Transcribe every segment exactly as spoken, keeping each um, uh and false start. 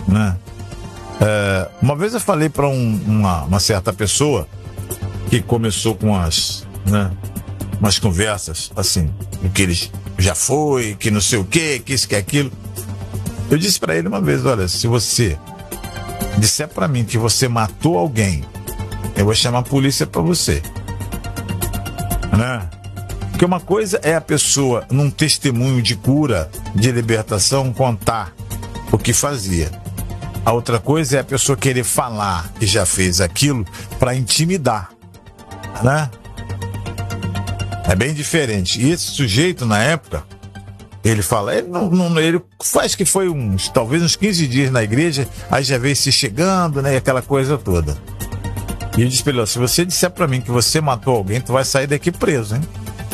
né? É, uma vez eu falei para um, uma, uma certa pessoa que começou com as, né, umas conversas assim, o que ele já foi, que não sei o que, que isso, que aquilo. Eu disse para ele uma vez, olha, se você disser para mim que você matou alguém, eu vou chamar a polícia para você, né? Porque uma coisa é a pessoa, num testemunho de cura, de libertação, contar o que fazia. A outra coisa é a pessoa querer falar que já fez aquilo para intimidar, né? É bem diferente. E esse sujeito, na época, ele fala, ele, não, não, ele faz que foi uns, talvez uns quinze dias na igreja, aí já veio se chegando, né? Aquela coisa toda. E ele disse pra ele, se você disser pra mim que você matou alguém, tu vai sair daqui preso, hein?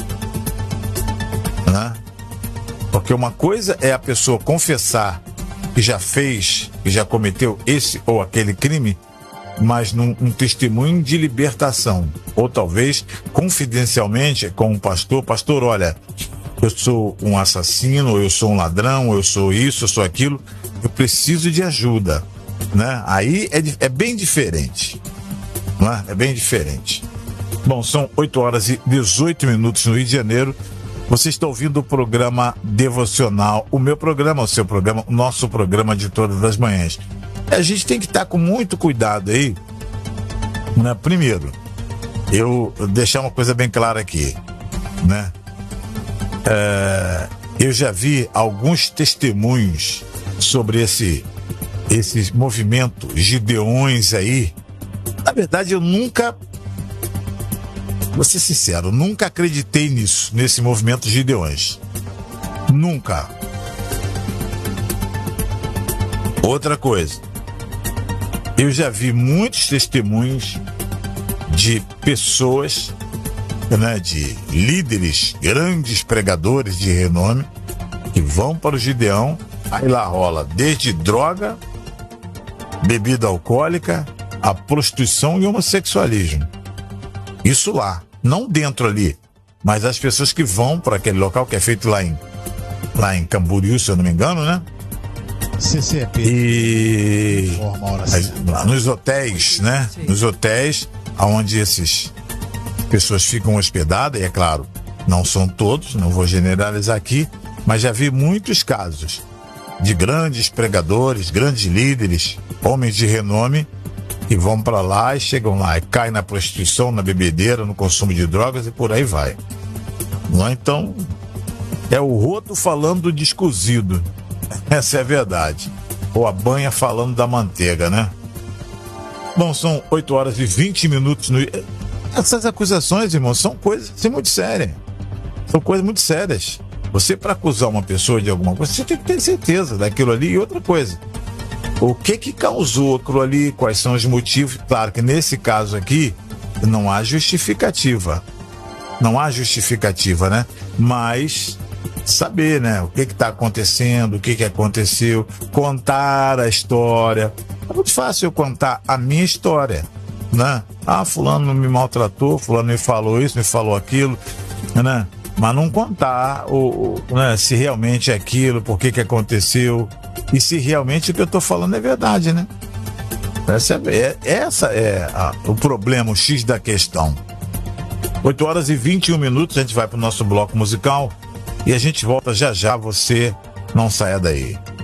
Né? Porque uma coisa é a pessoa confessar que já fez, que já cometeu esse ou aquele crime, mas num um testemunho de libertação. Ou talvez, confidencialmente, com um pastor, pastor, olha, eu sou um assassino, eu sou um ladrão, eu sou isso, eu sou aquilo, eu preciso de ajuda, né? Aí é, é bem diferente, não é? É bem diferente. Bom, são oito horas e dezoito minutos no Rio de Janeiro. Você está ouvindo o programa Devocional, o meu programa, o seu programa, o nosso programa de todas as manhãs. A gente tem que estar com muito cuidado aí, né? Primeiro, eu deixar uma coisa bem clara aqui, né? É, eu já vi alguns testemunhos sobre esse, esse movimento Gideões aí. Na verdade, eu nunca, vou ser sincero, nunca acreditei nisso, nesse movimento Gideões. Nunca. Outra coisa, eu já vi muitos testemunhos de pessoas, né, de líderes, grandes pregadores de renome, que vão para o Gideão, aí lá rola desde droga, bebida alcoólica, a prostituição e homossexualismo. Isso lá, não dentro ali, mas as pessoas que vão para aquele local que é feito lá em, lá em Camboriú, se eu não me engano, né? C C P. E as, nos hotéis, né? Sim. Nos hotéis onde essas pessoas ficam hospedadas, e é claro, não são todos, não vou generalizar aqui, mas já vi muitos casos de grandes pregadores, grandes líderes, homens de renome, que vão para lá e chegam lá e caem na prostituição, na bebedeira, no consumo de drogas e por aí vai. Não, então, é o roto falando do descozido. Essa é a verdade. Ou a banha falando da manteiga, né? Bom, são oito horas e vinte minutos. No... Essas acusações, irmão, são coisas assim, muito sérias. São coisas muito sérias. Você, para acusar uma pessoa de alguma coisa, você tem que ter certeza daquilo ali. E outra coisa, o que que causou aquilo ali, quais são os motivos. Claro que nesse caso aqui, não há justificativa. Não há justificativa, né? Mas saber, né? O que que tá acontecendo, o que que aconteceu, contar a história. É muito fácil eu contar a minha história, né? Ah, fulano me maltratou, fulano me falou isso, me falou aquilo, né? Mas não contar o, o, né, se realmente é aquilo, por que que aconteceu e se realmente o que eu tô falando é verdade, né? Essa é, essa é a, o problema, o X da questão. oito horas e vinte e um minutos, a gente vai pro nosso bloco musical e a gente volta já já, você não saia daí.